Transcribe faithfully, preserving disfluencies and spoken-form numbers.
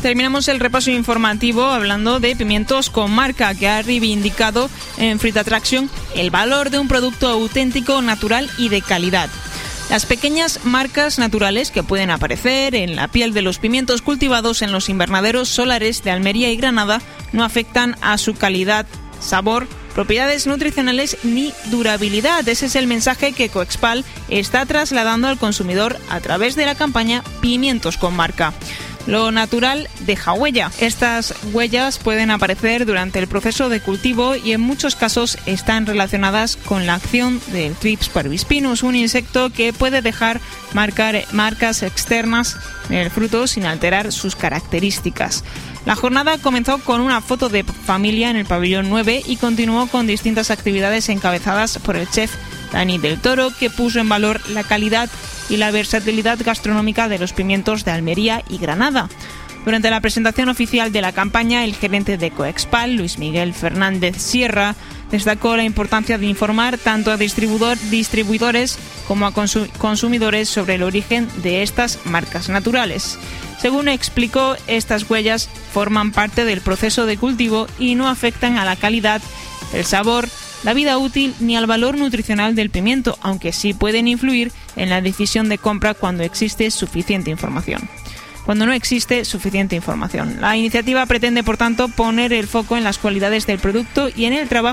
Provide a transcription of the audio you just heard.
Terminamos el repaso informativo hablando de Pimientos con Marca, que ha reivindicado en Fruit Attraction el valor de un producto auténtico, natural y de calidad. Las pequeñas marcas naturales que pueden aparecer en la piel de los pimientos cultivados en los invernaderos solares de Almería y Granada no afectan a su calidad, sabor, propiedades nutricionales ni durabilidad. Ese es el mensaje que Coexpal está trasladando al consumidor a través de la campaña Pimientos con Marca. Lo natural deja huella. Estas huellas pueden aparecer durante el proceso de cultivo y en muchos casos están relacionadas con la acción del Thrips parvispinus, un insecto que puede dejar marcar, marcas externas en el fruto sin alterar sus características. La jornada comenzó con una foto de familia en el pabellón nueve y continuó con distintas actividades encabezadas por el chef Dani del Toro, que puso en valor la calidad y la versatilidad gastronómica de los pimientos de Almería y Granada. Durante la presentación oficial de la campaña, el gerente de Coexpal, Luis Miguel Fernández Sierra, destacó la importancia de informar tanto a distribuidor, distribuidores como a consu- consumidores sobre el origen de estas marcas naturales. Según explicó, estas huellas forman parte del proceso de cultivo y no afectan a la calidad, el sabor, la vida útil ni al valor nutricional del pimiento, aunque sí pueden influir en la decisión de compra cuando existe suficiente información. Cuando no existe suficiente información. La iniciativa pretende, por tanto, poner el foco en las cualidades del producto y en el trabajo